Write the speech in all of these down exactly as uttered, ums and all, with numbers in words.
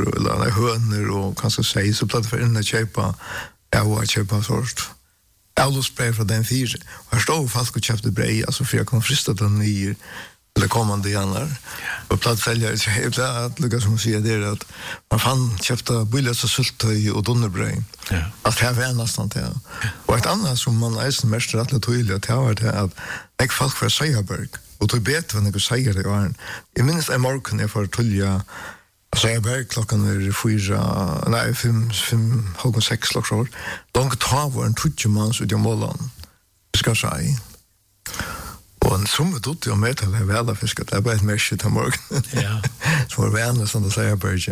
eller nei, høner og kanskje sei, så platt for inn å kjøpe, ja, og kjøpe sort. Avlåsbrei fra den fire. Og her stod folk og kjøpte brei, altså for jeg kom fristet den nye, eller kommande grannar. Och plattsäljare så helt att lucka som säger det att man fann köpta bullar och syltøy och donnerbröd. Ja. Allt här var nästan det. Och ett annat som man är mest rätt att tydligt att ha det att jag folk för Sejerberg och tog bet när jag säger det var. Jag minns en morgon jag för tulja Sejerberg klockan är fyra nej fem fem halv sex slags år. Långt ta var en tutje mans ut i målan. Ska säga. Og en summe dutt jo med til å være fisket. Det er bare et mer shit av morgen. Ja. Som var vennlig, som det sier Berge.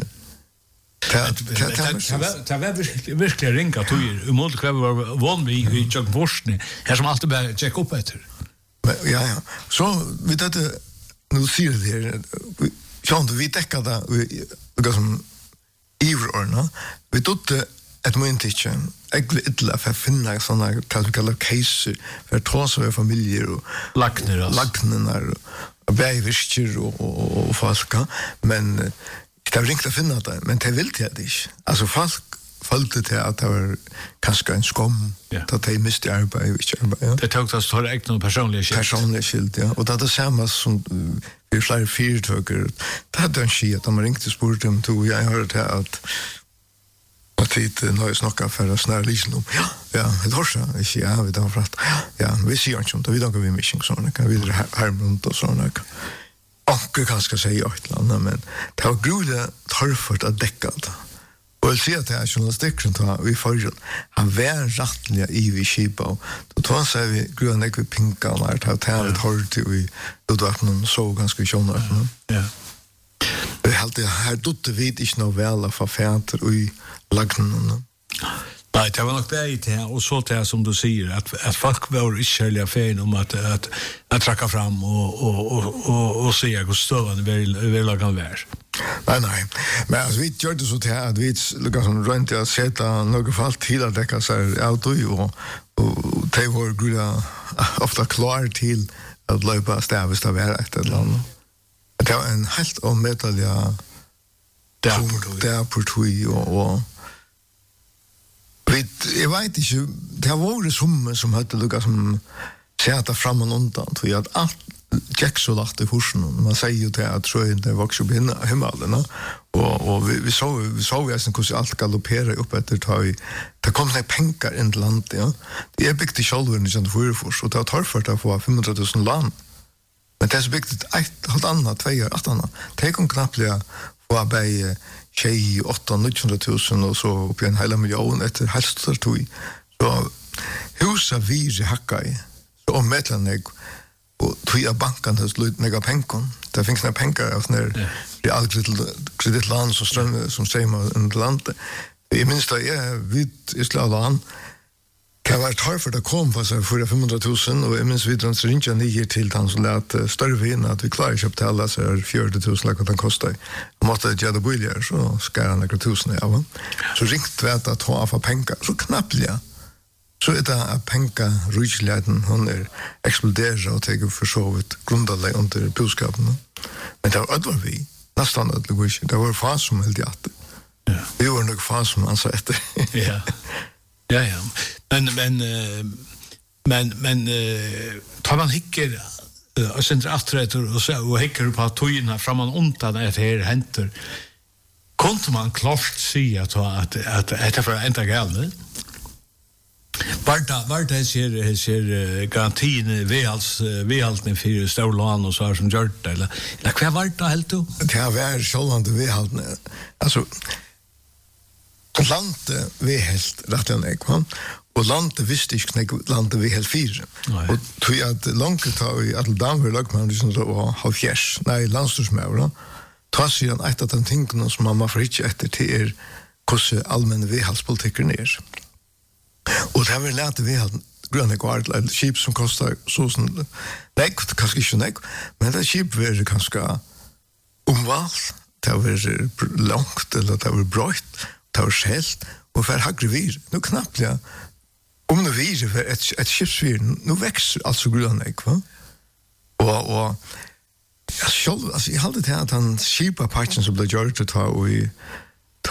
Det var virkelig ringa tøyer. Umålig hva var vanlig i tjøkken forskning. Her som alltid bare tjekk opp etter. Ja, ja. Så vi dette, nå sier det her, sånn, vi dekket det, vi som iverordene, vi dutt det et myntikje, egentlig ytterligere for å finne sånne, hva vi kaller caser, for å ta seg av familier og lagner, lagner og beivirker og, og, og folk, men det var ringt å finne det, men det ville jeg det ikke. Altså folk følte til at det var kanskje en skom, ja. At de mistet arbeid og ikke arbeid. Ja. Det tok det så ikke noe personlige skilt. Personlige skilt, ja. Og det er det samme som vi flere fyrtøker. Det hadde en ski at de ringte og spurte om to, jeg hørte til at og tid når jeg snakker for å snære lysen om. Ja, ja, det har seg. Jeg sier, ja, vi tar for at, ja, vi sier ikke om det, vi tar vi mye sånn, kan vi dra her rundt og sånn. Anker kanskje sier et eller annet, men det var grulig tørfort å dekke det. Og jeg sier at det er journalistikken til vi forrige, han var rettelig i vi kjipa, og da sier vi grulig ikke vi pinka, og det er litt hårdt til vi utvattene, så ganske kjønner. Ja. Det er alltid, her dotte vi ikke noe vel av fæter og i lagnen. Nei, det var nok det i det, og så det som du sier, at, at folk var ikke kjærlige feien om at, at, at trakka fram og, og, og, og, og se hvor støvende vi lagan vær. Nei, nei, men altså, vi gjør det så til at vi liksom rønt til å sette noe falt til at dekka seg av du, og, og de var grulig ofte klar til at løpe sted hvis det var et eller annet. Det var en helt omedelig derportui og, og jeg vet ikke, det var det som som hadde lukket som sette fram og undan, for at alt gikk så lagt i forsen, man sier jo til at trøyen det vokser opp i himmelen, og, og vi, vi så vi så jo hvordan alt galopperer opp etter ta i, det kom sånne penger inn til landet, ja. Det er bygd i kjolveren i Kjentfyrfors, og det var tørfart å få fem hundre tusen land. Men det er så bygd et halvt annet, tvei og alt annet. Det kom knappt å få bei tjei, åtta, nitthundra tusen, og så oppi en hele million etter helst og tog. Så huset vir hakka i, så omedlen jeg, og tog av banken til slutt nega penkon. Det finnes noen penger av sånne realkredittland som strømmer, som sier man inn til landet. Jeg minns da jeg vidt i Slaland, det var tar for det kom på seg for fem hundre tusen, og jeg minns videre så ringte jeg nye til han som lät større vinn at vi klarer ikke opp til alle, så er fjørte tusen like at han kostet. Jeg måtte gjøre det billigere, så skar han ikke tusen av han. Så ringte vi at jeg tar av penger, så knappt ja. Så er det at penger, rydgjeligheten, hun er eksploderer og tenker for så vidt grunderlig under budskapen. Men det var ødvar vi, nesten ødvar vi ikke. Det var fas som helt hjertet. Vi var nok fas som han sa etter. Ja. Ja, ja. Men, men, uh, men, men, uh, tar man hikker uh, og sender atretter og, og hikker på tøyene framan undan at her henter, kunne man klart si at at at at det var enda gale? Var det, var det ser, ser uh, garantien vedhals, uh, vedhaltene for Stålån og så som gjør det, eller, eller hva var det helt du? Det har vært sånn vedhaltene, altså, landet vi helt rett og slett, og landet visste ikke nek landet vi helt fire. Og tog at langt ta i alle damer lagmann liksom det var halvfjers, nei, landstorsmøver, ta sier han et av de tingene som man må få ikke etter til er hvordan allmenne vedhalspolitikken er. Og det har vi lært vedhalt grønne kvart, eller skip som koster sånn, nek, kanskje ikke nek, men det skip vil kanskje omvalgt, det har vært langt, eller det har vært brøyt, det var skjelt, og for hagre vir. Nå knappt, ja. Om det vir, for et, et skipsvir, nå vekser altså grunnen, ikke, va? Og, og, ja, selv, altså, jeg hadde til at han skipa parten som ble gjort til å ta, og i,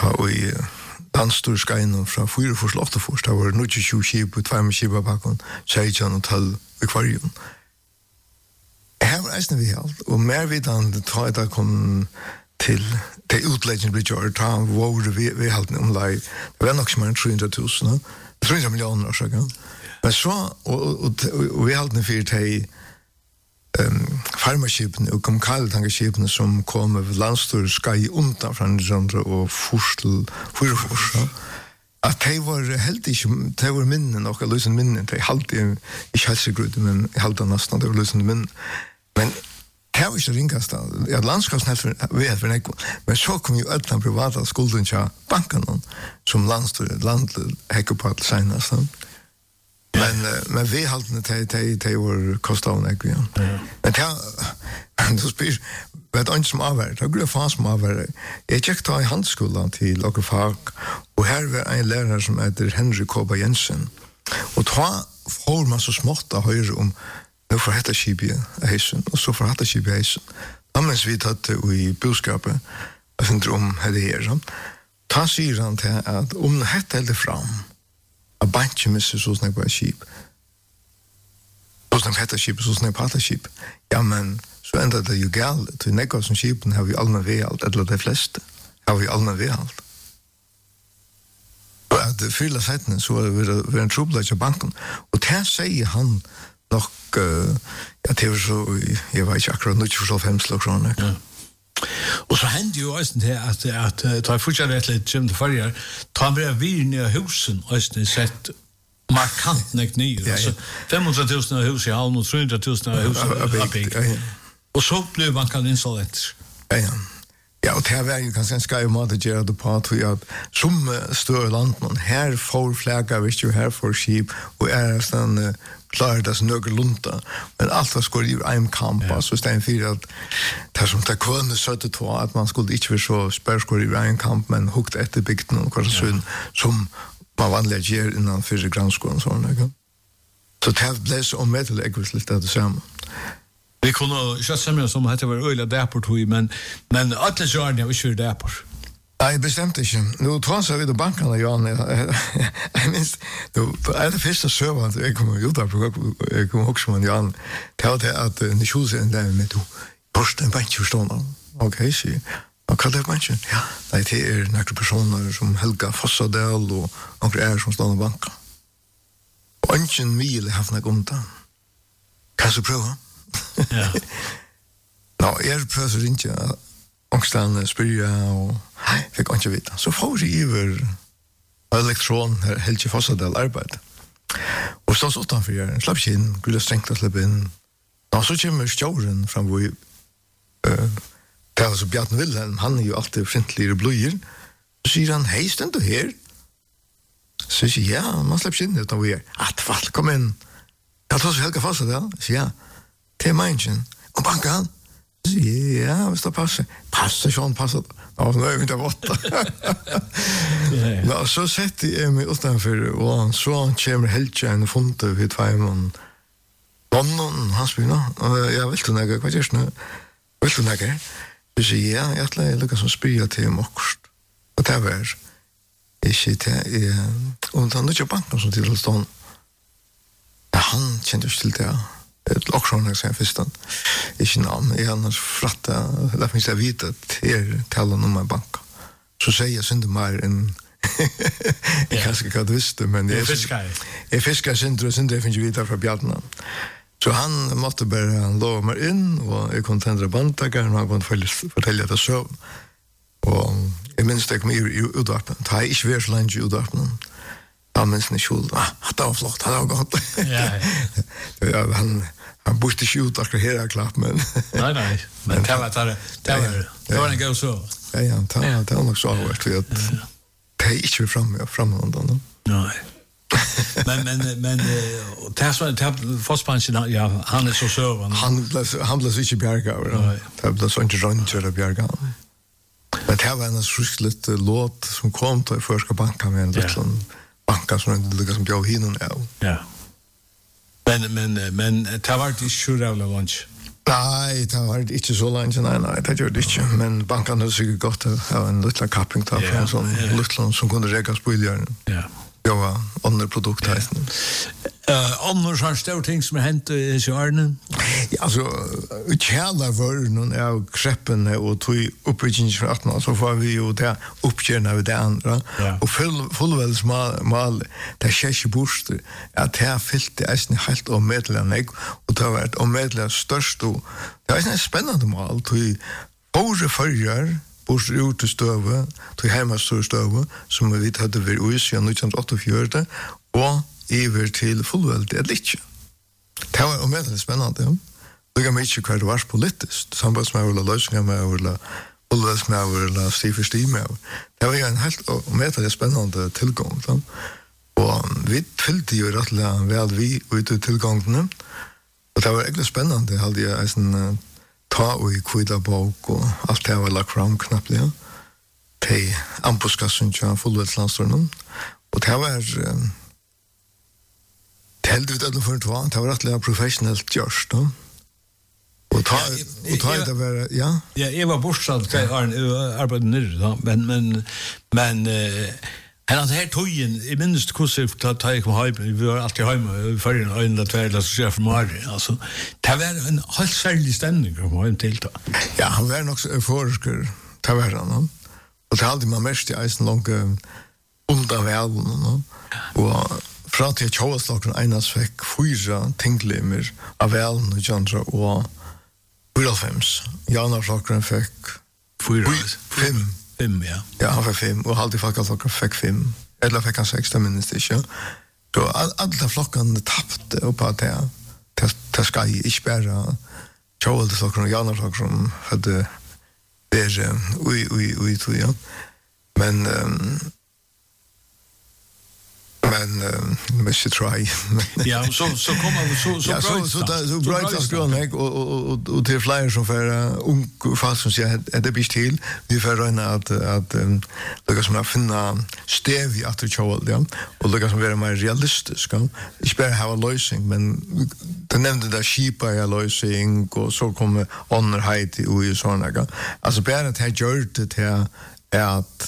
ta vi landstorskainen fra fyra fors åtta fors, det var nu tjue skip og tvær med skip av bakken, seksten og tolv i kvarjen. Her var eisne vi helt, og mer vidan ta jeg da kom til det utleggen ble gjort, ta våre vi, vi halten omlai, det var nok som er tre hundre tusen, tre hundre millioner år siden. Men så, og, og, og vi halten fyrir til um, farmaskipene og kom kaltangerskipene som kom av landstor skai undan fra nittonhundra og fors til fyra fors, at de var helt ikke, de var minnen nok, løsende minnen, de halte ikke helsegrud, men jeg halte nesten, de var løsende minnen. Men det var ikke ringast da. Ja, landskapsnett vet for nekko. Men så kom jo ødelen privata skulden til banken som landstor, landlet hekker på alt senest. Men, men vi haltene til de var kostet av nekko, ja. Men det, du spyr, vet du som avhver, det var grunn faen som avhver. Jeg gikk da i handskolen til noen fag, og her var en lærer som heter Henry Kåba Jensen. Og da får man så smått av høyre om nu får hetta skip i heisen, og så får hetta skip i heisen. Da mens vi tatt det i budskapet, jeg finner om hette her, da sier han til at om hetta heldur fram, at bantje misser så snakk på et skip, så snakk hetta skip, så snakk på hetta skip, ja, men så enda det jo galt, til nekka som skipen har vi allmenn vedhalt, eller de fleste har vi allmenn vedhalt. Og at fylla settene, så er det en trobladj av banken, og det sier han nok, uh, ja, det var så, jeg vet ikke akkurat, nå ikke forstått fem slag kroner. Ja. Og så hendte jo også til at, at, at ta fortsatt rett litt som det forrige, ta han ble virne av husen, også sett markant nek nye. Ja, ja. Altså, fem hundre tusen av hus i halv, og tre hundre tusen av hus i Abik. Ja, ja. Og så ble banken installert. Ja, ja. Ja, og det var jo kanskje en skaj måte gjøre det på, tror jeg, at som større landmann, her får flagga, hvis jo her får skip, og er sånn, klarar det som nøkker lunta, men alt var skår i en kamp, ja. Så stein fyrir at det som det kunne søtte to, at man skulle ikke være så spørskår i en kamp, men hukt etter bygden og hva sånn, som man vanlig gjør innan fyrir grannskolen, sånn, ikke? Så det ble så omvedelig ekvis litt det samme. Vi kunne ikke sammen som at det var øyla dæport, men, men alle sjøren er ikke dæport. Nei, bestemt ikke. Nå trås jeg vidt bankene, Jan. Jeg minst, det er det første søvann, jeg kommer ut av, jeg kommer også med Jan, det var det at Nisjolsen der med to, Torsten Bantje forstående. Ok, sier og hva er det Bantje? Ja, nei, det er noen personer som Helga Fossadel og noen er som stående banka. Og ønsken mil har haft noe om det. Kan du prøve? Ja. Nå, jeg prøver å ringe Ångstene spyrja og fikk ikke vite. Så får jeg iver elektron helt ikke fast del arbeid. Og stås utenfor jeg, slapp ikke inn, gullet strengt å slippe inn. Og så kommer stjåren fram hvor uh, det er så Bjarten Wilhelm, han er jo alltid frintligere bløyer. Så sier han, hei, stend du her? Så sier jeg, ja, man slipper ikke inn utenfor jeg. At fall, kom inn. Jeg tar så helga fast del. Så ja, det er meningen. Og banka han. Ja, hvis det passer. Passer sånn, passer. Ja, nå er vi ikke vått. Så setter jeg meg utenfor, og så kommer Heltjein og funnet ved tveimann. Bonnen, han spør nå. Ja, vil du nægge? Hva gjør du nå? Vil du nægge? Så sier ja, jeg tror jeg lukker som spyrer til mokst. Og det var ikke til, og det er ikke banken som til å stå. Ja, han kjente ikke til det, ja. Et lokksjon, jeg sier først, ikke navn, jeg har annars fratta, det finnes jeg vite at jeg taler om en bank. Så sier jeg synder mer enn, jeg kanskje ikke hadde visst det, men jeg er fisker synder, og synder jeg finnes vite fra Bjartene. Så han måtte bare love meg inn, og jeg kunne tendre bandtaker, og han kunne fortelle det så. Og jeg minns det kom i utvarpen, det har jeg ikke vært så lenge i utvarpen. Ja, mens han er kjol. Ah, det var flott, det var godt. Ja, ja. Han, han borde ikke ut akkurat her, klart, men... Nei, nei, men det var, det var, det var en god så. Ja, ja, det var nok så avhvert, for at det er ikke framme, framme noen. Nei. Men, men, men, det er sånn, det er Fossbansjen, ja, han er så søv. Han ble så ikke bjerget, det ble så ikke rønt eller bjerget. Men det var en fruskelig låt som kom til Første Banka med en litt sånn banka som er lukket som bjør hinnom av. Ja. Men, men, men det var ikke sjur av lunch. Nej, det var ikke så langt, nei, nei, det gjør det ikke. Men banken hadde sikkert godt å ha en liten kapping da, for en sånn liten som kunne rekas på ilgjøren. Ja. Det var andre produkter. Uh, Annars har stor ting som er hentet i disse årene? Ja, altså, kjæla var noen av kreppene og tog oppbyggingsrettene, så får vi jo det oppgjørende av det andre. Ja. Og fullvelds mal, mal det skjer ikke borster, at det har fyllt det eisen helt omedelig, og det har vært omedelig størst, og det er eisen spennende mal, tog åre førjer, bort ut til støve, til hjemmestor støve, som vi hadde vært ui siden nitton åttiofyra, og iver til fullveldig et litt. Det var omedelig spennende. Det kan vi ikke hva det var politisk. Samtidig med å la løsninger med, eller fullvelds med, eller sti for sti med. Det var en helt omedelig spennende tilgang. Da. Og vi fylte jo rettelig vel vi ut til tilgangene, og det var egentlig spennende. Jeg hadde jeg en ta og i kvida bok og alt det var lagt fram knappt ja. Til ambuskassen til fullveldslandstårnen. Og det var um, det heldig ut for det var, det var rettelig professionelt gjørst. Da. Og ta, ja, jeg, og ta jeg, det var, ja? Ja, jeg var bortsatt, jeg har arbeidet nere da, men, men, men uh, Men at her tøyen, I minst hvordan ta jeg kom hjemme, vi var alltid hjemme, vi var en øyne tvær, la oss se for Mari, altså, det var en helt særlig stemning å komme hjem til da. Ja, han var nok euforisker, det var han, og det hadde man mest I eisen langt undan velen, og fra til tjåvaslakken enas fikk fyra tinglimmer av velen og jandra, og fyralfems, Janarslakken fikk fyra, fem, Fem, ja. Ja, han fikk fem, og halvtid folk at fikk fem. Eller fikk han seks, det minnes det ikke. Så alle flokkene tappte oppe av det. Det skal jeg ikke bare tjåvalde flokkene og janarflokkene som hadde vært ui, ui, ui, ui, ja. Men, um, men, um, ikke try. Ja, så, så kom han, så, så ja, så, så, så, så brøyt han skrån, og, og, og, og til flere som får uh, ung folk som sier at det blir til, vi får røyne at, at um, det som er finne stev I at det kjøl, ja, og det som er mer realistisk, ja. Ikke bare ha løsning, men det nevnte det skipa I løsning, og så kommer ånderheit I ui sånn, ja. Altså bare at jeg gjør det til at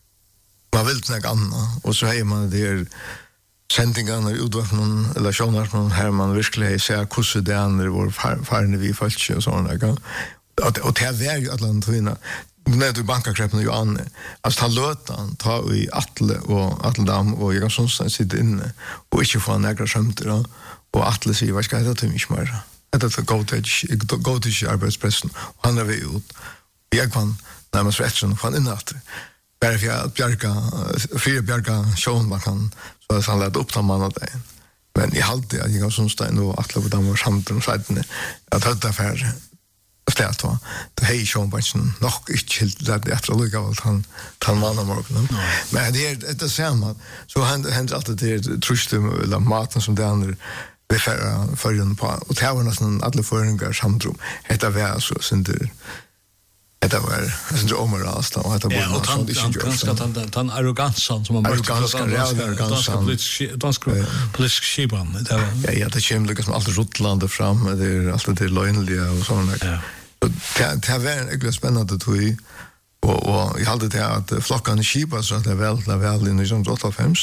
man vill något annat och så har man det här sendingarna utvärlden eller sjönarna här man verkligen ser hur det är vår farne vi folk och såna där och och det är ju Atlantina när du bankakreppen ju an alltså han lötan ta I Atle och Atledam och jag som sitter inne och inte få några skämter och Atle säger vad ska jag ta mig mer det är go to go to arbetspressen och han är vi ut jag kan när man stretchen från inåt Bara för att bjärka, fyra bjärka sjön man kan, så att han lät upp den mannen där. Men jag hade att jag var som stein och att låta dem vara samtidigt och sajten. Jag tar det för ställt va. Det är sjön bara nog inte helt där efter att lycka att han tar mannen morgonen. Men det är det samma. Så händer händer alltid det trustum eller maten som det andra vi för förrän på. Och det var nästan alla föreningar samtrum. Detta var så synder. Det var en så omoralst och det var ja, och han ganska han han arrogansen som man märker ganska arrogansen dansk politisk skipan det var ja ja det kommer liksom allt Rutland fram det är allt det löjliga och såna ja och det det var en äckligt spännande tog och och jag hade det att flockan skipa så att det väl det väl I nitton åttiofem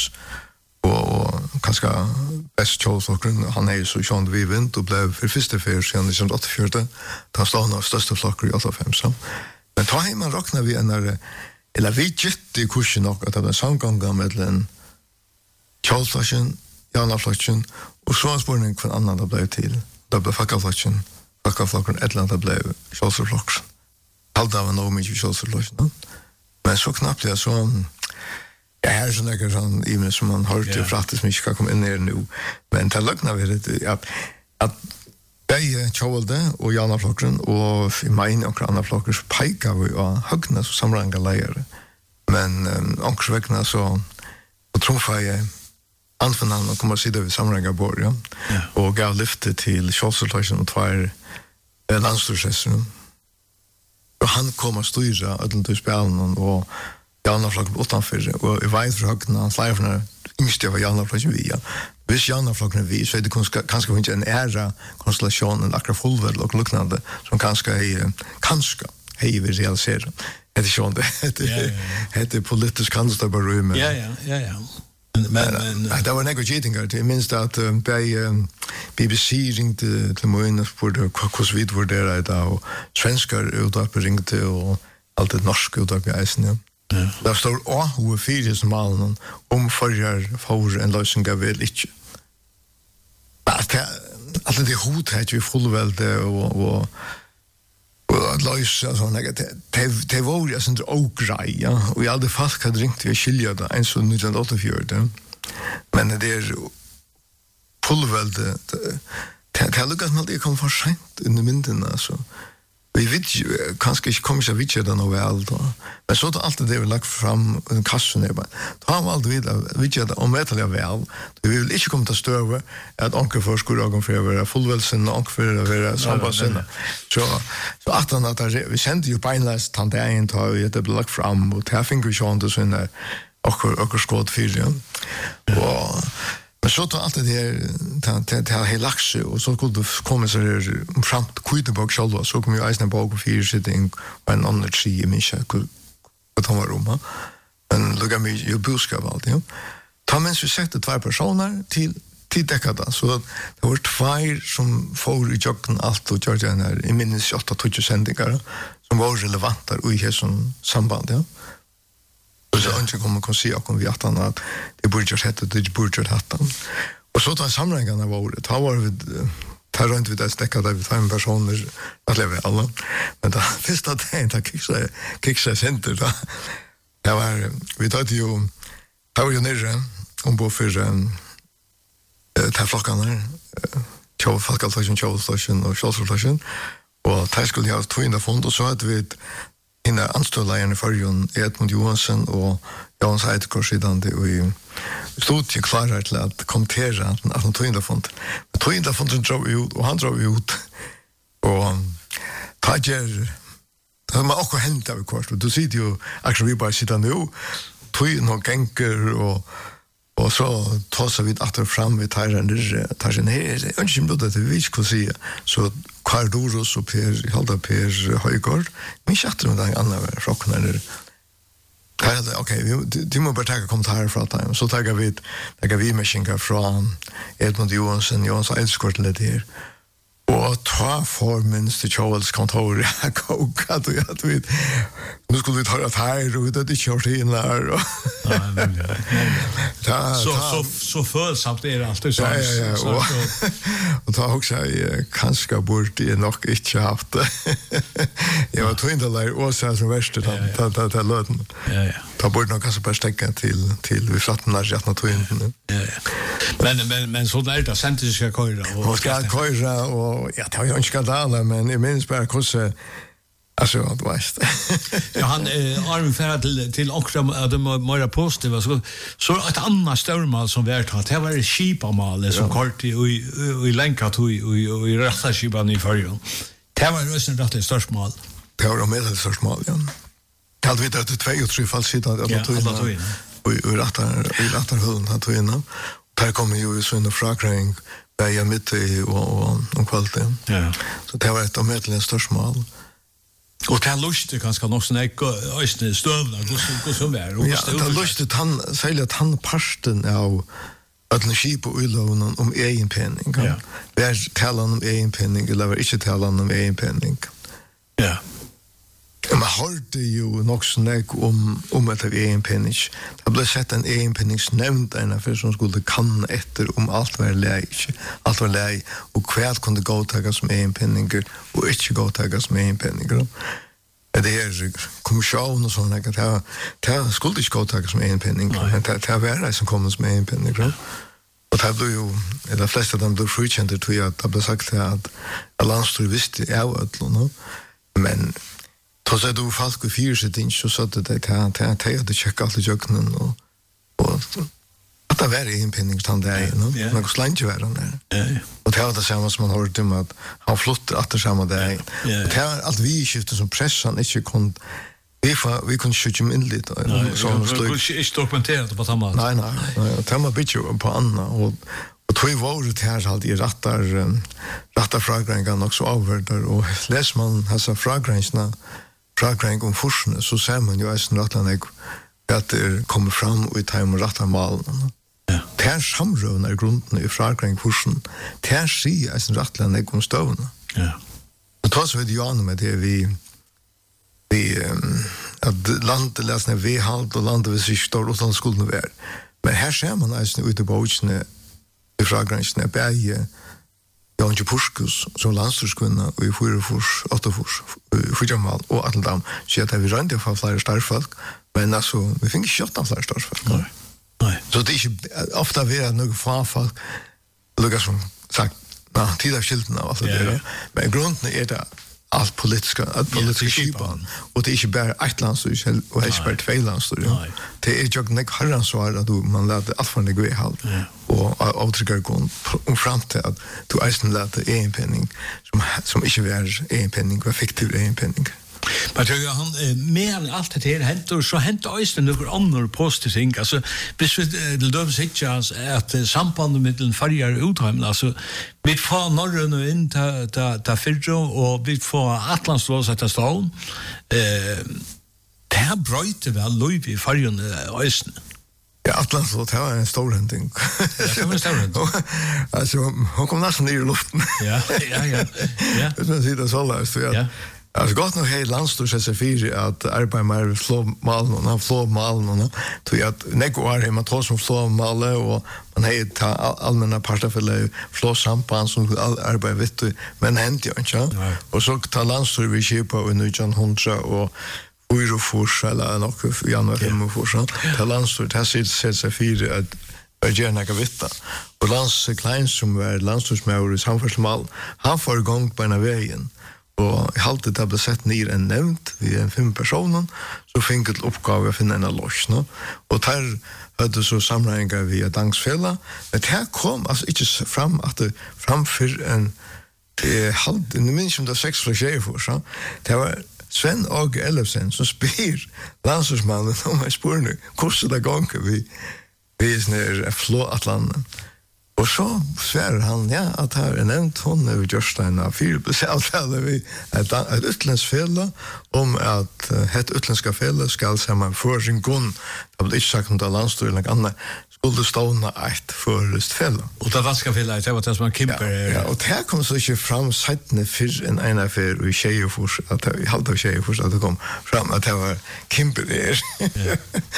och kanske bäst Charles och han är så Jean vi vint och blev för första för sen nitton åttiofyra ta ståna största flockar I åttiofem så men ta hem man rocknar vi när eller vi gitte kursen och att det var samgångar mellan Charles Fashion Jana Fashion och så spårning från annan det blev till då blev Fuck Fashion Fuck Fashion Atlanta blev Charles Fashion allt av nog mycket Charles Fashion men så knappt jag så ja, här är sådana sån even som man har till fraktas som inte ska komma in här nu men det lögnar vi det att att Bäge Tjåvalde och Jana Flockren och I min och andra flockers pekar vi och högna så samranga lägare. Men um, omkring så så trumfar jag anförnan och kommer att sitta vid samranga bord ja? Ja. Och gav lyftet till Kjolsultation och tvär landstyrelsen. Och han kommer att styra ödlen till spelen och Janaflokken utanför och i Weidflokken han släger från yngste var Janaflokken vi. Ja. Hvis Janaflokken vi så är det kanske kanske inte en ära konstellation en akra fullväl och liknande som kanske är kanske hej vi realiserar. Det är sjön det. Det är politiskt kanske bara rum. Ja ja ja ja. Men men det var negotiating det minst att bei B B C ringte till mig för det hur vid var det där och svenskar utåt ringte och allt det norska utåt i isen ja. Ja. Det står å hoe fyra som malen om förjar för en lösning av väl inte. Att att det hot här ju fullvälde och och och lösa så negativt. Det det var ju sånt ogrej ja och jag hade fast hade ringt vi skilja det en så nytt åtta fjärde. Men det är fullvälde det det lukas mal det kom för sent in de mynden alltså. Vi vet ju kanske inte kommer så vitt då väl då. Men så att allt det är lagt fram en kasse ner bara. Då har man allt vidare vitt ju om det är väl. Vi vill inte komma till stöva att onkel för skulle gå för vara fullvälsen och för vara sambasen. Så så att han att vi sände ju beinlast tant där in då det blev lagt fram och här fick vi ju inte så en och och skåd för ja. Och men så tar allt det här till till hela laxe och så kunde komma så där fram till Kvitebok själva så kom ju Eisner bak och fyra sitting på en annan sida men jag kunde ta mig rum men lugga mig ju budskap allt ja ta men så sätter två personer till till dekada så det var två som får i jocken allt och gör det i minst åtta tusen sändningar som var relevanta och i hela samband ja. Så jag inte kommer att se om vi att han att det borde just heta det borde heta. Och så tar samlingarna var det. Ta var vi tar runt vi där stäcka där vi fem personer att leva alla. Men det första det inte kicksa kicksa center då. Det var vi tar ju tar ju ner om på för eh ta flockarna två folkstation två station och social och tar skulle jag två in där fond och så hade vi inne anstålleierne for Jon Edmund Johansen og Jan Seidkorsidande og vi stod til klarer til at kommentere at han tog inn det fond. Men tog inn det fond drar vi ut, og han drar vi ut. Og ta gjer det har man også hentet av kvart. Og du sitter jo, akkurat vi bare sitter nå, tog inn og genker og og så tar seg vi atter fram vi tar en der tar seg ned det er ikke blod at vi ikke kan si så Kardoros og Per Halda Per Høygård men ikke atter med den andre flokken eller det ok de må bare ta kommentarer fra dem så tar vi tar vi messingar fra Edmund Johansen Jans Eidskort til det her og ta formens til Kjovels kontor jeg kokat og jeg vet nu skulle vi ta det her og det er ikke hørt inn der så så så følsomt er det alltid så ja ja ja og, og ta også jeg kanskje bort jeg nok ikke haft det jeg var tog inn til der og så som verste ta ta ta løten ja ja ta bort nok kanskje bare stekke til til vi flatten der jeg tog inn ja ja men men men så der da sendte skal køyre og skal køyre og ja det har jo ikke skandale men jeg minns bare hvordan alltså du vet. Ja han eh Armin färd till till också de mera positiva så så ett annat stormal som vart har det var skipamal som kort i i länkat och i rätta skipan i förrjun. Det var ju sen rätt stormal. Det var med det stormal ja. Kallt vet att det två och tre fall sitter att att ta in. Och i rätta i rätta höllen att ta in. Där kommer ju så en fragring där jag mitt i och och kvalitet. Ja. Så det var ett av medlen stormal. Och det lustigt kanske nog såna ösne stövlar då så så där. Ja, det lustigt han säger att han parsten av att skip och ullon om egen penning. Ja. Där talar om egen penning eller inte talar om egen penning. Ja. Man hörde ju nog snäck om om att det egen penning. Det blev sett en egen pennings nämnt en affär som skulle kan efter om allt var läge. Allt var läge och kvärt kunde gå tagas som egen penning och inte gå tagas som egen penning. Det är kommission och såna att det det skulle inte gå tagas som egen penning. Men det det var det som kommer som egen penning. Och det blev ju eller flesta av dem då frikände till att det blev sagt att landstyrelsen visste jag att men så så du falsk och fyra sitt inte så så att det ta ta ta det checka alla jocken och och att det var en penning stand där no man skulle inte vara där ja och det var det samma som man hörde om att han flott att det samma där och det är allt vi skiftar som pressan inte kon Vi får vi kunde skjuta in lite så så är dokumenterat på samma. Nej nej, nej, det var bitch på Anna och och två var det här halt i rattar rattar fragrangar också över där och läs man har fragrangarna fragrangar om forsen så ser man ju att rattarna att det kommer fram och i time rattar mal. Ja. Det är samrövna i grunden i fragrang forsen. Det är sig att rattarna kommer stövna. Ja. Och då så är det ju med det vi vi um, att landet läsna vi halt och landet vi sig står utan skulden vär. Men här ser man alltså ute på bochen i fragransen berge Jan Puskus som landslagskunna och i fyra fors åtta fors för Jamal och Atlandam så att vi rent för flera starfolk men alltså vi fick shot av flera starfolk. Nej. Nej. Så det är ofta vi är några farfolk Lucas som sagt na tida skilten av allt det. Men grunden är det allt politiska, allt politiska skipan. Och det är inte bara ett landstyr och det är inte bara två landstyr. Det är ju inte herransvar att man lärde allt från det gå i halv. Och avtryckar gå om fram till att du eisen lärde en penning som, som inte var en penning, var fiktiv en penning. Men jag han med allt det här hänt så hänt östen några andra positiva ting alltså hvis vi det då säger att sambandet mellan färjar och utheimen alltså vi får norrön och in ta ta ta fyrjo och vi får Atlantsås att stå eh det här bröte väl lov i färjan östen. Ja, Atlantsås det var en stor händning. Det var en stor händning. Alltså hon kom nästan ner i luften. Ja, ja, ja. Ja. Det var så så läst för ja. Alltså gott nog hela landstors S F I att arbeta med flå malen och han flå malen och så att nego är hemma tar som flå malen och man har ta allmänna parter för flå samband som arbetar vet du men hänt ju inte och så tar landstor vi köpa och nu John Hundra och Uro Fors eller något januari fem Fors ta landstor det ser S F I att jag gärna kan veta och lands Klein som är landstorsmästare i samfärdsmål han får igång på en vägen. Og jeg halte det ble sett ned en nevnt vi er fem personer så fikk jeg oppgave å finne en løs no? Og der hadde så sammenhengar via Dangsfella men det kom altså ikke fram at det framfor en det halte, jeg minns om det var seks fra Kjefors så det var Sven Åge Ellefsen som spyr landslagsmannen om jeg spør nu hvordan det ganger vi vi er sånn flå Atlanten. Og så sverer han, ja, at her er nevnt hun er Jørstein av fire besøkter vi et, et utländsk fele om at uh, et utländska fele skal sammen for sin gunn. Det ble ikke sagt om det er landstyr eller noe annet. Skulle stående et forrest fele. Og det danska fele, det var det som han kymper. Ja, ja, og det kom så ikke fram settene før enn en av før i Kjejefors, at det, i halvt av Kjejefors, at det kom fram at det var kymper der. Ja.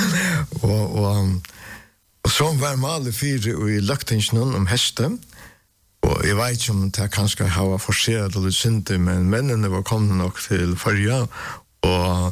og, og um, Og så var malet fire i Løgtingsnån om hesten, og jeg vet ikke om det kanskje har forseret eller synte, men mennene var kommet nok til forrige, og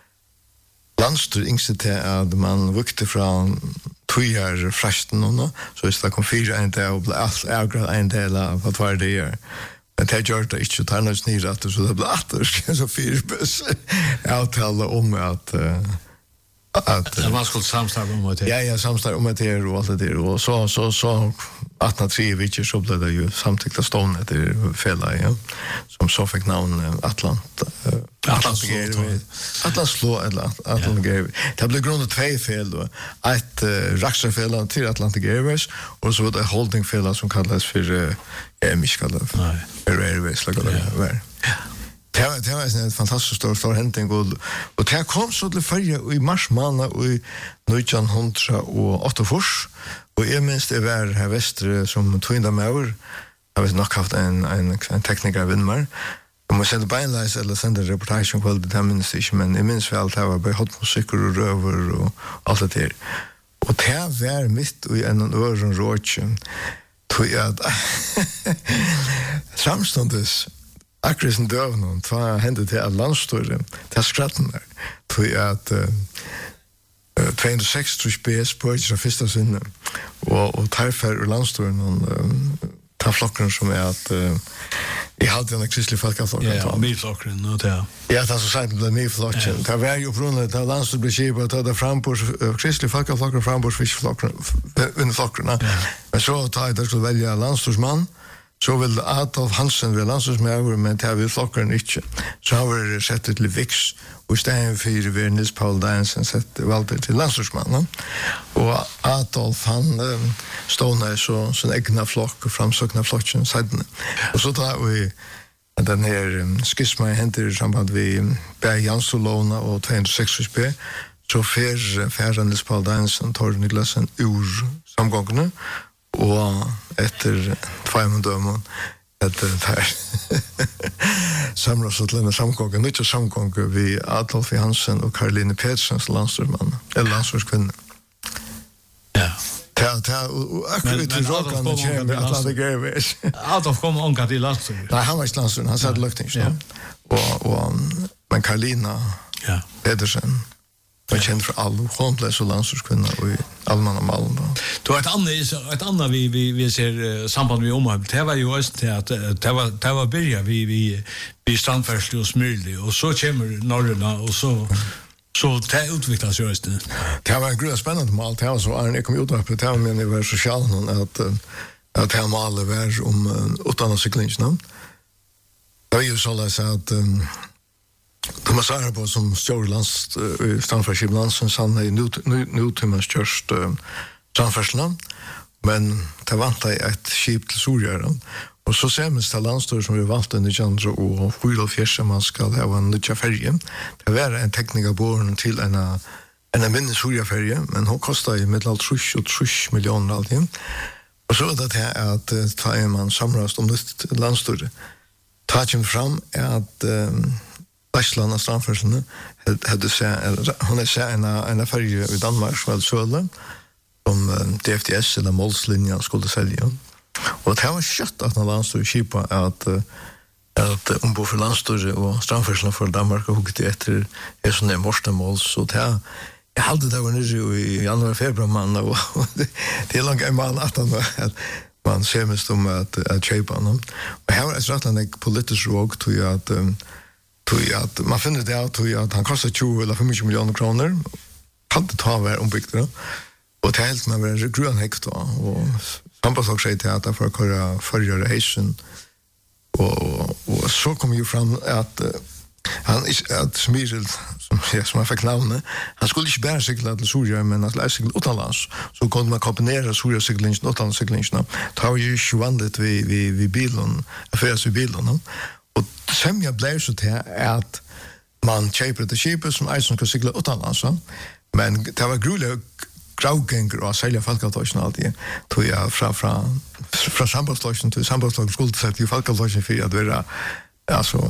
landstyr yngste til at man vukte fra tøyer fresten nå, så hvis det kom fire en del, og ble alt avgrad en del av hva var det gjør. Men det gjør det ikke, og det er noe snitt, så det ble atter, så fire bøs avtale om at... Uh, att det var skulle samstarva om det. Ja, ja, samstarva om det och allt det och så så så att när tre veckor så blev det ju samtyckta stående det fälla ja som så fick namn Atlanta Atlanta Atlanta slå eller Atlanta Gave. Det blev grundat två fel då. Ett Raxafälla till Atlanta Gaves och så det holding fälla som kallas för eh Michigan. Nej. Airways like det. Ja. Det var, det var en fantastisk stor, stor henting og, og det kom så til ferie i mars måned i nitton oh åtta fors og jeg minst det var her vestre som tvinda med over jeg har nok haft en, en, en tekniker vinnmar jeg må sende beinleis eller sende reportasjon på det, det minst ikke men jeg minst vel det var bare hot musikker og røver og alt det der og det var mitt i en øren rådje tog jeg at samståndes akkurat som døvnen, så hendte til at landstøren, til skratten der, tror jeg at uh, två hundra sex tror jeg B S på ikke fra første sinne, og, og tarfer ur landstøren, og um, ta flokkeren som er at uh, jeg hadde en kristelig folkeflokken. Ja, ja, mye flokkeren, og det ja, det er så sagt, det ble mye flokken. Det var jo brunnet, da landstøren ble kjipet, da det frambors, uh, kristelig folkeflokken, frambors fiskeflokkeren, vindflokkeren. Men så tar jeg det skulle velge landstørsmann, så vil Adolf Hansen være landslagsmedlem, men det har vi flokkeren ikke. Så har vi sett til Viks, og i stedet for vi Nils Paul Dagensen sett valgte til landslagsmannen. Og Adolf, han uh, stående så sin egna flokk og framsøkna flokken siden. Og så tar vi den her um, skisma henter i samband vi um, B. Jansolona og to hundre og seks B, så fer færre Nils Paul Dagensen, Torre Niklasen, ur samgångene, og etter tveimen dømen, etter der samrådsutlende samgången, nytt samgången vi Adolf Hansen og Karoline Pedersens landstyrsmann, eller landstyrskvinne. Ja. Ta ta akkurat til råkene kommer at det greves. Adolf kom omkatt i landstyr. Nei, han var ikke landstyr, han satt løfting. Ja. Og, og, men Karolina ja. Pedersen, var kjent for alle, hun ble så landstyrskvinne i Allmann og Malen. Det var et annet, et annet vi, vi, vi ser uh, samband med omhøyt. Det var jo også til at det var, det var byrja vi, vi, vi strandferdslig og smyrlig, og så kommer Norrøna, og så så det utviklas ju just det. Det var en grunn spännande mål. Det var så Arne kom ut upp. Det var men det var socialt att att det målet var om utan cyklingen. Det var ju så att Thomas Arbo som Storlands Stanfordshiplansen sann i nu nu Thomas just Stanfordsland, men det vant ett skip till Sorgören. Och så ser man att landstor som vi valde under Jandro och fyra fjärsa man ska ha en nya färje. Det var en tekniker born till en en minne Sorgafärje, men hon kostar ju mellan tre och tre miljoner alltid. Och så det här att ta man samlas om det landstor. Ta dem fram är att Bassland och Strandförseln hade sett hon är sett en en färje i Danmark väl Sölle om D F T S eller Målslinjen skulle sälja. Og det var kjøtt at når landstår kipa at at ombord for landstår og strandførselen for Danmark og hukket etter er sånne morstemål, så det er jeg hadde det var nere i januar og februar mann og det, det er langt en mann at man ser mest om at, at kjøpa noen. Og her var et rett en politisk råg tog at, tog at man finner det tog at han kostet tjue eller femogtjue millioner kroner hadde ta hver ombygd det og det er helt med å være grunn hekt og han bara såg sig till att för att köra förra heisen och och så kom ju fram att uh, han är att Smyril som jag som har fick namnet han skulle inte bara cykla till Sorgö men att läsa utomlands så kunde man kombinera Sorgö cyklingen och utomlands cyklingen tar ju tjuvandet vi vi vi bilen affärs vi bilen och sen jag blev så till att man köper det skip som är som kan cykla utomlands men det var gruligt graugenger og sælja falkaltøysen alltid. Tog jeg fra, fra, fra sambandsløysen til sambandsløysen skulle sett i falkaltøysen for at være, altså,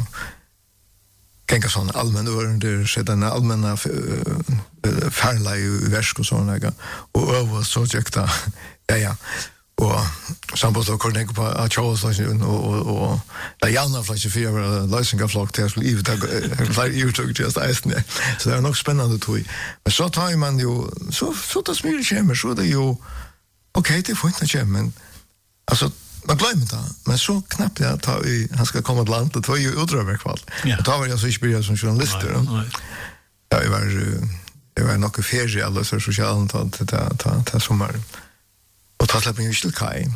genga sånn allmenn ørender, sett en allmenn uh, færlei i versk og sånn, og øver så tjekta, ja, ja. Og sambandsløysen kunne tenke på at tjåsløysen og, og, og det er gjerne fløysen for å være løysingaflokk til jeg skulle ivetøk, flere ivetøk til eisen, ja. Så det er nok spennende tog. Men så tar man jo, så, så tar smyret kommer, så er det jo, ok, det er fint det kommer, men altså, man glemmer det, men så knappt jeg tar vi, han skal komme til land, det var jo utrøverkvall. Ja. Og da var jeg så ikke begynt som journalister. Nei, nei. Ja, jeg var, jeg var nok ferie alle så sosialen til, til, til, til sommeren. Og ta slipper jeg ikke til kai.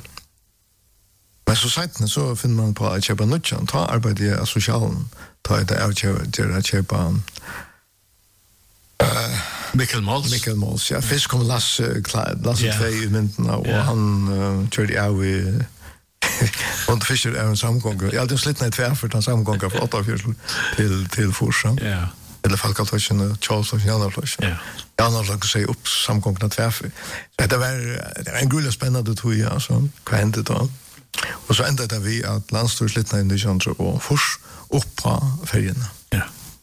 Men så seitene så finner man på at kjøpe nødjan, ta arbeidet i sosialen, ta det av å kjøpe uh, Mikkel Måls. Mikkel Måls, ja. Først kom Lasse, Lasse yeah. Tvei i myndene, og yeah. han uh, kjørte av i og Fischer er en samgång. Jeg hadde slitt ned tverfert en samgång fra åtta fjørsel til, til Forsan. Ja. Yeah. Eller Falkaltøysen og Tjålsøysen, Janarfløysen. Ja. Janarfløysen seg opp samgångene tverfert. Så det var, det var en grulig spennende tog, altså. Hva hendte da? Og så endte det vi at landstyret slitt ned i Janarfløysen og fors opp på feriene. Ja.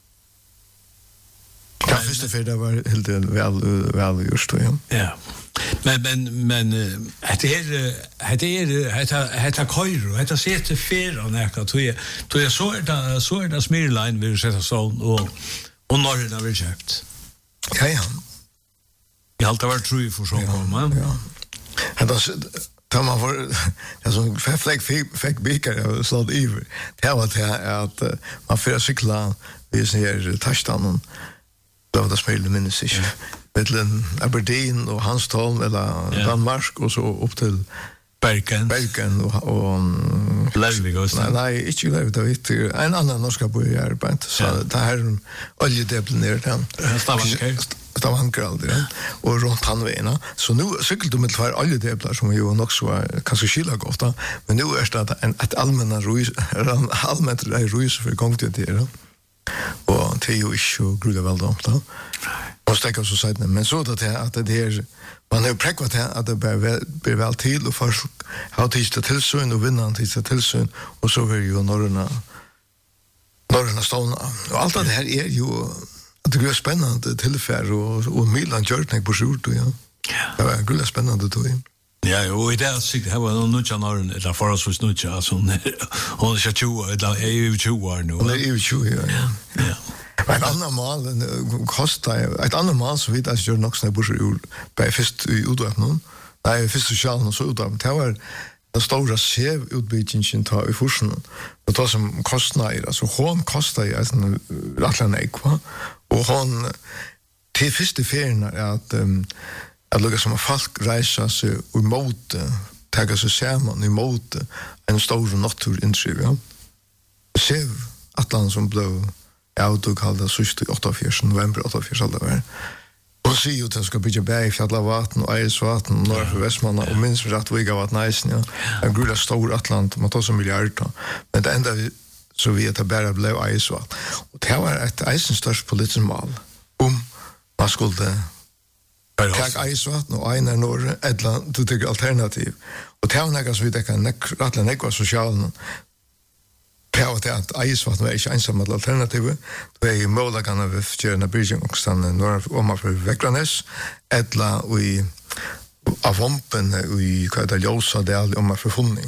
Ja, første ferie det var helt vel, vel gjort, ja. Ja. Men men men det är det är det köro det ser till fer och näka tror jag tror jag så är det så är det Smirline vill sätta så och och när det vill köpt. Ja ja. Jag har alltid varit true för så komma. Ja. Han då tar man för alltså fläck fick bikar så att över. Det var det att man för cykla vi ser touchdown då det spelar minst sig. Mellan Aberdeen og Hanstholm eller yeah. Danmark og så opp til Bergen. Bergen och och Lövvig också. Nej, nej, inte Lövvig, det vet du. En annan norska bo i arbetet. Så det här oljedeblen ner den. Stavanger. Stavanger aldrig. Ja. Och runt Hanvena. Så nu cykel du med två oljedeblar som ju nog så kanske skilla gott då. Men nu är det en ett allmänna rus allmänt rus för gång till det. Och det är ju inte grulla väl då. Och stäcka så säger men så att det att det är man har präkvat här att det blir väl till och för har tisdag tillsyn och vinnaren tisdag tillsyn och så vill ju norrna norrna ståna och allt det här är ju att det är spännande tillfälle och och Milan Jörtnik på sjut ja. Det var gulligt spännande då. Ja, och i det sig det var någon nutja norrn eller för oss var nutja alltså hon är tjugo eller är ju tjugo år nu. Hon är ju tjugo ja. Ja. Men annan mal kostar ett annat mal så vid att jag nog snä bor ju på först i utdrag nu. Nej, först så själv så utdrag. Det var det stora sev utbyggingen ta i forsen. Och det som kostar alltså hon kostar ju alltså rättligen ekva och hon till första ferien att att lukka som folk reisa sig emot ta sig samman emot en stor naturintervju. Ja. Sev Atlant som blev ja, du kallade sista åttioåtta november åttioåtta det var. Och så ju det ska bygga berg fjälla vatten och Eidsvatten norr för Västmanna och minst för att vi gav nice ja. En gula stor Atlant man tar som miljarder. Men det enda så vi att det bara blev Eidsvatten. Och det var ett eisenstörst politiskt mål om man skulle ta Eidsvatten och en norr eller du tycker alternativ. Och det var något som vi kan rättla nekva socialen. Ja, det är att Eidsvatten var inte ensam alternativ. Det är ju möjligheten av att göra en bryggning och stanna norr om för Vägranes. Eller i av Vompen i Kajda Ljosa del om för fundning.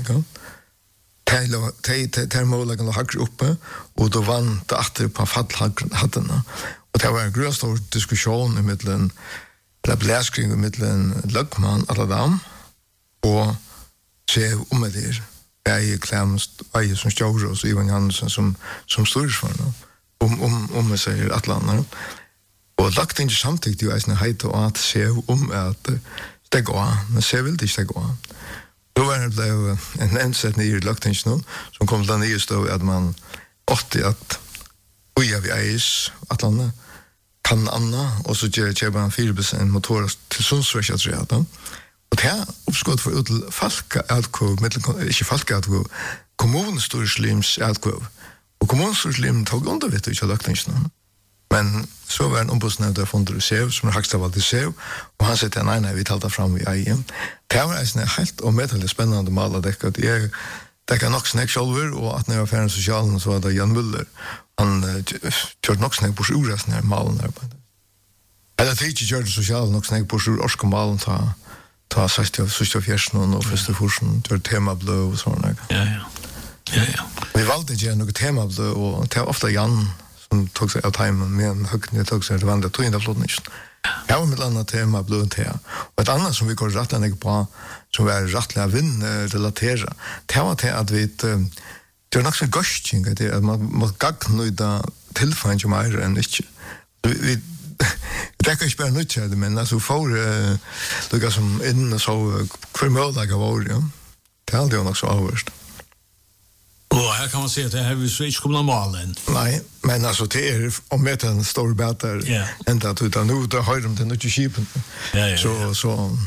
Det är möjligheten att högre uppe och då vann det att på fallhattarna. Och det var en grönstor diskussion i mittlen eller bläskring i mittlen Lögman, Alladam och se om det är klämst varje som stjärr och Ivan Jansen som som styrs för nu om om om man säger Atlanten och lagt inte samtidigt ju är en height och att se om att det går men se vill det gå då var det en ensätt i lagt inte nu som kom den just då att man åtte att oj vi är Atlanten kan Anna och så ger jag bara en fyra procent motor till Sundsvall jag tror jag. Och det här uppskott för ut falka alkohol med inte falka alkohol kommunstyreslims alkohol och kommunstyreslim tog under vet du inte lagt inte men så var en ombudsnämnd där från det sev som högsta var det sev och han säger nej nej vi talade fram i igen det var en helt och medhållet spännande mål det att jag det kan också snäck själver och att när jag färden socialen så var det Jan Muller han körde också snäck på sjuras när malen där på eller det inte körde socialen också snäck på sjur årskomalen ta ta sagt jag så fjärsen och första forsen det tema blå och såna. Ja ja. Ja ja. Vi valde ju något tema blå och det var ofta Jan som tog sig av timern men högt tog sig det vandra tog in det flott nicht. Jag var med annat tema blå och te. Och ett annat som vi går rätt än på som var rättliga vinn relatera. Det var till att vi det är också gosting det att man måste gagna det tillfällen som är än inte. Vi det kan jag bara nutja det men alltså för det som in så för möjliga var ja. Det hade jag också avvärst. Och här kan man se att det här vi så inte kommer normalen. Nej, men alltså det är om med en stor bättre ända att utan nu då har de den inte skipen. Ja ja. Så så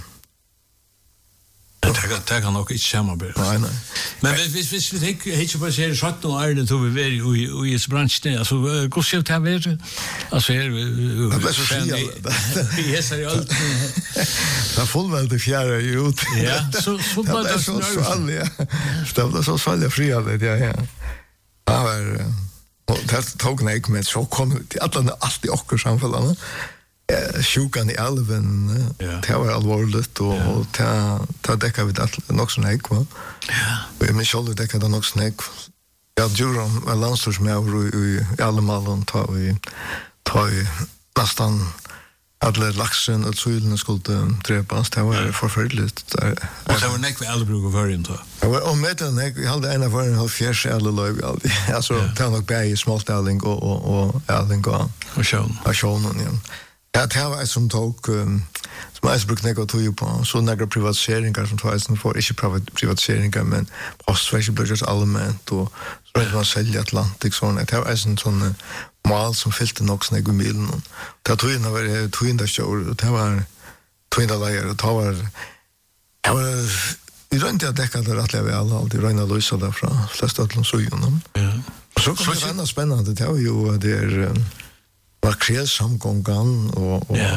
det kan det kan nog inte samma bli. Nej nej. Men hvis hvis vi tänker helt på sig sjutton och är det då vi är i i branschen alltså hur ska det vara? Alltså är det så fel. Yes, är allt. Det full väl det fjärde ut. Ja, så så bara det så fall ja. Stämde så fall jag fria det ja ja. Ja, var det tog mig med så kom alla alltid och samfällarna. Sjukan i elven det var allvarligt och ta ta däcka vid att nog sån här va. Ja. Och men skulle däcka då nog snäck. Jag gjorde en landstors med i alla malon ta vi ta nästan alla laxen och syllen skulle träpas det var förfärligt där. Och det var näck vi alla brukar för in då. Ja, och med den jag hade en av en halv fjärs eller löv alltid. Alltså ta nog berg småställning och och och allting gå. Och sjön. Och sjön igen. Ja, det var som tog, um, som jeg brukte nekka tog på, så nekka privatiseringer som tog eisen for, ikke privatiseringer, men postverket ble gjort allmänt, og så rett man selge Atlantik, sånn, det var eisen sånn mal som fyllte nok sånn i milen, og det var togene var togene kjør, og det var togene leier, og det var, det var, vi rønte at dekka det rettelig vel, alltid rønne løsa det fra flest av søgjene. Ja. Og så kom det enda spennende, det var jo det er, var krelsamgångan og, og, ja.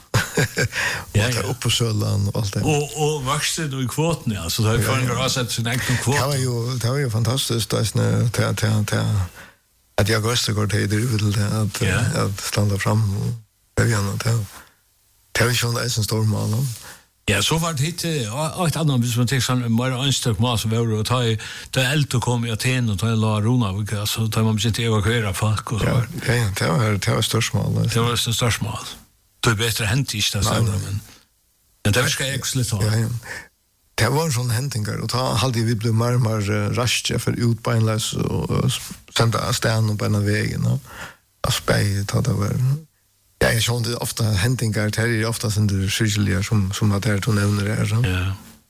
og ja, ja. Oppe på Søland og alt det. Og, og vakset du i kvoten, ja, så det har jo sett sin egen kvoten. Det var jo, det var jo fantastisk, det er til, til, til, at jeg gøste går til det til det, at, ja. At standa fram og bøyene, det var ikke sånn det er en stor mal. Ja, så var det hit, og et annet, hvis man tenker sånn, bare ønstøk mat som var, og ta i, da eldre kom i Aten, og ta i La Rona, så da man begynte å evakuere folk, og så var det. Ja, det var, det var størsmål. Det var størsmål. Det var bedre hent i stedet, men, men det var skal jeg ikke litt av. Ja, ja. Det var en sånn hentingar, og da hadde vi blitt mer og mer raskt, for ut beinleis, og sendte av stedet på en av veien, og spei, da det var. Ja, jeg skjønner det ofte hentingar, det er ofte sånn det sykkelige som, som at det er to nevner her. Så. Ja.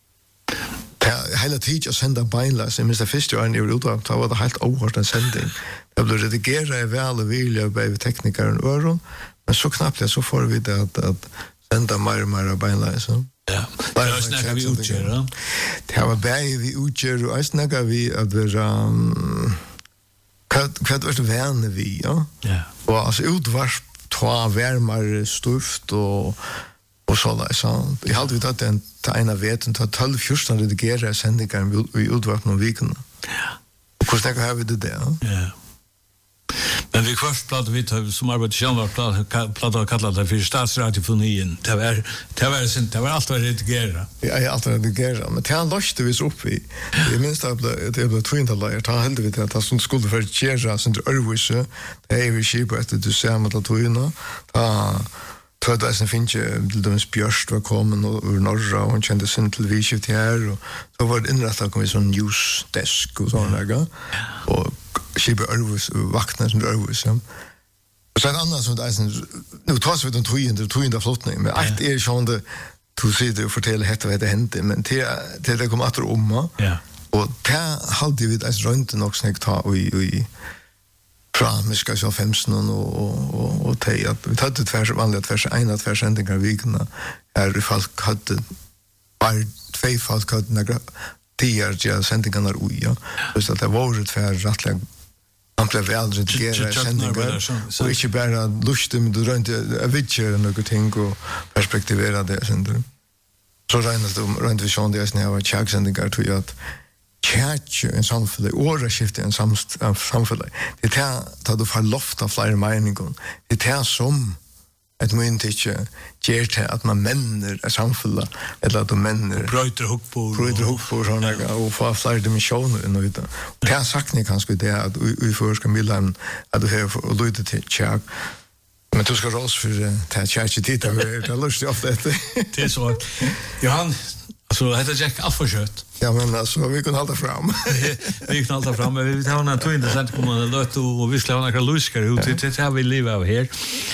Det er hele tiden å sende beinleis, jeg minst det første åren jeg var ute, da var det helt overhørt en sending. Det ble redigeret vel og vilje av teknikeren og øren, men så knappt det, så får vi det at, at sende mer og mer av beinleis. Ja, det var snakker vi utgjør, da? Det var bare vi utgjør, og jeg snakker vi at vi um, hva, hva er det vene vi, ja? Ja. Og altså utvarsp ta värmare stuft och och så där så jag hade vi att den ena vet inte att tolv fjorton redigera sändningar vi utvart någon vecka. Ja. Och hur snackar vi det där? Ja. Men vi först pratade vi tar som arbetar själva pratade att kalla det för statsradiofonin. Det var det var sen det var allt att redigera. Ja, jag allt att redigera, men det han löste vi så upp vi. Vi minns att det blev twinta layer. Ta hände vi det att som skulle för tjära sen det örvise. Det är vi ship efter du ser med att twina. Ta tror det sen finns ju de spjörst var kommen ur norra och kände sin till vi skift här och så var det inrättat kom vi sån news desk och såna där. Och Skibbe Örvus, vakna som Örvus, ja. Og så en annan som det er sånn, nå tar vi den togende, togende flottning, men alt er sånn det, du sier det og forteller hette hva det hendte, men til, til det kom atter om, ja. Og det hadde vi et rønte nok som jeg tar i, i fra, vi skal se femsen og, og, og, og til, at vi hadde tvers, vanlig tvers, en av tvers endingar vikene, her folk hadde, bare tvei folk hadde nægra, tider til sendingarna ui, ja. Så det var et tvær rettelig man ble vel redigere sendingar, og ikke bare luste, men du rønte jeg vidtjøre noen ting og perspektivere det, sender. Så rønte vi sånn det jeg var tjaggsendingar, tog jeg at tjagg en samfunnet, åreskifte en samfunnet, det er det du får loft av flere meninger, det er det som et mynt ikke gjør til at man menner er samfunnet, eller at du menner brøyter hukkbord brøyter hukkbord og, ja. Og får flere dimensjoner inn og ut. Og det er sagt kanskje det at vi først skal milde at du har å lytte til tjag. Men du skal rås for det er tjag ikke tid, det er lustig ofte etter. Det er så. Johan, alltså det är Jack Alfredshot. Ja, men alltså vi kan hålla fram. Vi kan hålla fram, men vi tar en två intressant kommer låt och vi ska ha några luskar ut det här vi lever av här.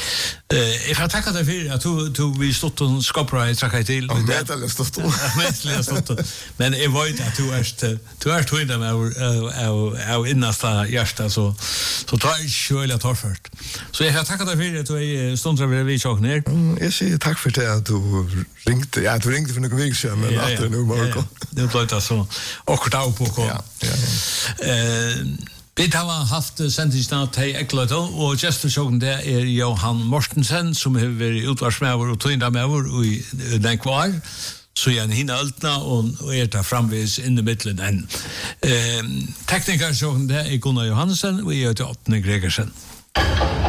Eh, jag får tacka dig för att du du vi stått och skapra i tracka till. Det är det stått. Men stått. Men jag vet att du är du är två innan av av innasta hjärta så så tar jag själva tar först. Så jag får tacka dig för att du är ståndra vi chock ner. Jag säger tack för det att du ringde. Ja, du ringde för några veckor sedan men att det nu morgon. Det blev så och då på kom. Ja, ja. Eh vi har haft sendingsnat til Ekløyta, og gestasjonen der er Johan Mortensen, som har vært utvarsmøver og tøynda-møver i den kvar, så er han hinna øltna og er der framvis inn i midtelen enn. Eh, teknikersjonen der er Gunnar Johansen, og jeg er til Åttne Gregersen.